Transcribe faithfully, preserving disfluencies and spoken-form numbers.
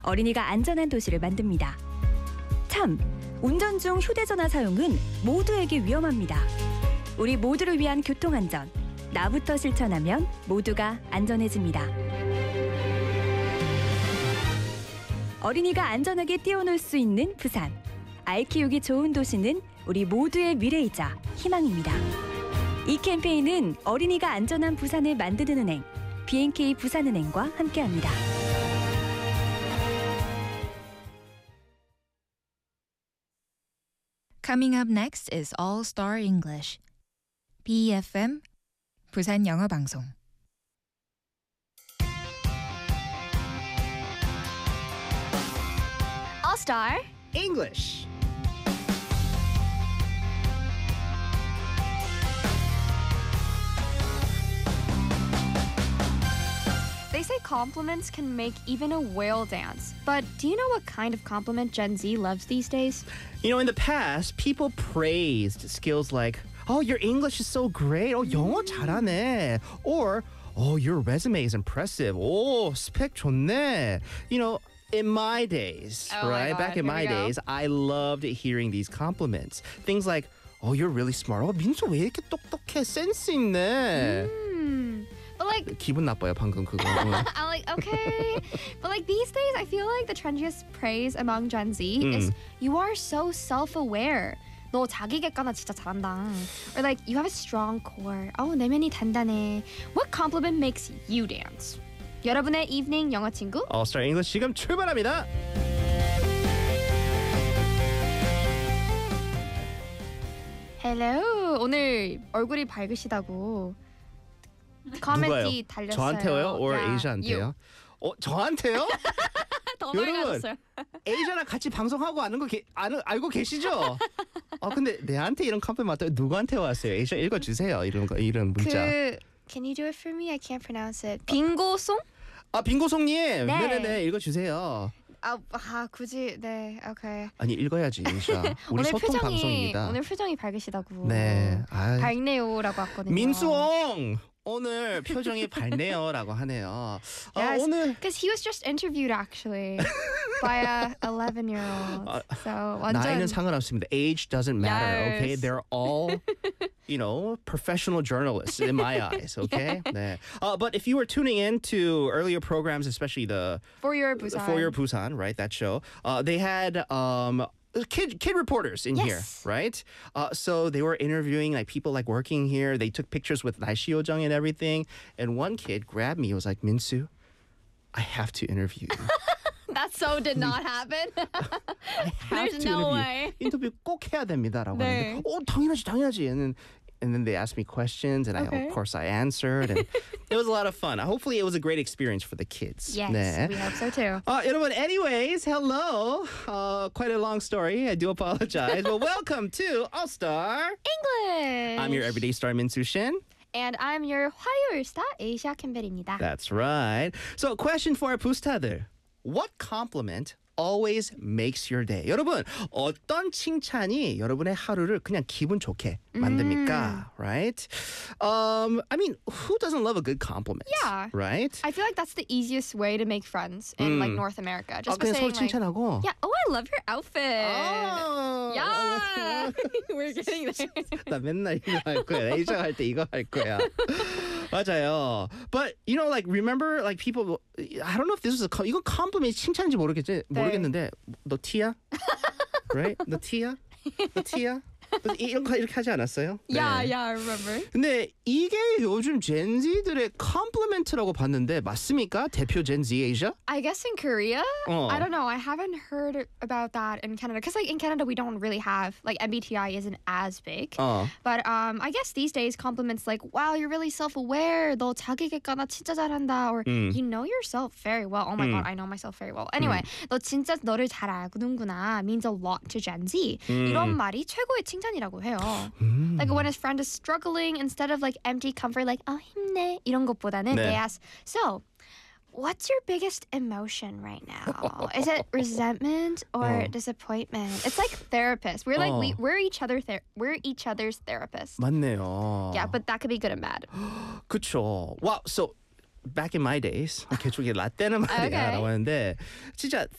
어린이가 안전한 도시를 만듭니다. 참, 운전 중 휴대전화 사용은 모두에게 위험합니다. 우리 모두를 위한 교통안전, 나부터 실천하면 모두가 안전해집니다. 어린이가 안전하게 뛰어놀 수 있는 부산. 아이 키우기 좋은 도시는 우리 모두의 미래이자 희망입니다. 이 캠페인은 어린이가 안전한 부산을 만드는 은행, 비엔케이 부산은행과 함께합니다. Coming up next is All Star English. 비이에프엠 부산 영어 방송. All Star English. They say compliments can make even a whale dance. But do you know what kind of compliment Gen Z loves these days? You know, in the past, people praised skills like, oh, your English is so great. Oh, 영어 잘하네. Or, oh, your resume is impressive. Oh, 스펙 좋네. You know, in my days, Oh my right? God, Back in here my we go. days, I loved hearing these compliments. Things like, oh, you're really smart. Oh, 민수 왜 이렇게 똑똑해? 센스 있네. Hmm. But like, 기분 나빠요, 방금 그거. I'm like, okay. But like these days, I feel like the trendiest praise among Gen Z is you are so self-aware. 너 자기 객관화 진짜 잘한다. Or like, you have a strong core. Oh, 내면이 단단해. What compliment makes you dance? 여러분의 evening 영어 친구? All Star English 지금 출발합니다. Hello. 오늘 얼굴이 밝으시다고 코멘트 달렸어요. 저한테요? or Yeah, 에이샤한테요? you. 어, 저한테요? 더 여러분. 밝아졌어요. 에이샤랑 같이 방송하고 아는 거 게, 아는, 알고 계시죠? 아 근데 내한테 이런 컴플iment 왔다고 누구한테 왔어요? 에이샤 읽어주세요. 이런 거 이런 문자. 그 Can you do it for me? I can't pronounce it. 빙고송? 아 빙고송님, 네. 네네네 읽어주세요. 아, 아 굳이 네, 오케이. 아니 읽어야지 에이샤. 우리 오늘 소통 표정이 방송입니다. 오늘 표정이 밝으시다고. 네. 아, 밝네요라고 왔거든요. 민수홍 오늘 표정이 밝네요라고 하네요. 아, Yes, 오늘 because he was just interviewed actually by a eleven-year-old. So 완전 나이는 상관없습니다. Age doesn't matter. Okay, Yes. they're all, you know, professional journalists in my eyes. Okay, 네. Uh, but if you were tuning in to earlier programs, especially the for your Busan. For Your Busan, right? That show. Uh, they had um. Kid kid reporters in Yes. here, right? Uh, so they were interviewing like people like working here. They took pictures with 날씨 요정 and everything. And one kid grabbed me. He was like, "Minsu, I have to interview you. That so did not happen. I have There's to no interview. way. 인터뷰 꼭 해야 됩니다라고 네. 하는데, 어 당연하지 당연하지. And then and then they asked me questions, and I Okay. of course I answered, and it was a lot of fun. Hopefully, it was a great experience for the kids. Yes, 네. we hope so too. Uh, 여러분, anyways, hello. Uh, quite a long story. I do apologize. But welcome to All Star. English. I'm your everyday star Minsu Shin. And I'm your 화요일 star 에이샤 캠벨입니다. That's right. So, question for our 부스타들. What compliment always makes your day? 여러분, 어떤 칭찬이 여러분의 하루를 그냥 기분 좋게 만듭니까? Right? Um, I mean, who doesn't love a good compliment? Yeah. Right? I feel like that's the easiest way to make friends in like North America. 아, Just by 그냥 saying 서로 like, 칭찬하고. yeah, oh, I love your outfit. Oh. Yeah, we're getting there. 나 맨날 이거 할 거야. 에이저 할 때 이거 할 거야. 맞아요. But you know, like remember, like people. I don't know if this was a com- 이거 compliment 칭찬인지 모르겠지 모르겠는데 너 티야? Right? 너 티야? 너 티야? 너 이런 거 이렇게 하지 않았어요? Yeah, 네. yeah, I remember. 근데 이게 요즘 젠지들의 컴플리멘트라고 봤는데 맞습니까? 대표 젠지 에이샤? I guess in Korea, 어. I don't know. I haven't heard about that in Canada because, like, in Canada we don't really have like M B T I isn't as big. 어. But um, I guess these days compliments like, "Wow, you're really self-aware. 너 자기 객관화 진짜 잘한다," or 음. "You know yourself very well." Oh my 음. god, I know myself very well. Anyway, 너 진짜 너를 잘 알고는구나 means a lot to Gen Z. 이런 말이 최고의 칭찬이라고 해요. Like when his friend is struggling, instead of like empty comfort, like "어 힘내" 이런 것보다는 네. they ask, "So." What's your biggest emotion right now? Is it resentment or Oh. disappointment? It's like therapists. We're like we Oh. we're each other ther- we're each other's therapists. 맞네요. Yeah, but that could be good and bad. 그쵸. Wow. So back in my days, 개쪽에 라떼는 말이야 Okay. 라고 하는데 진짜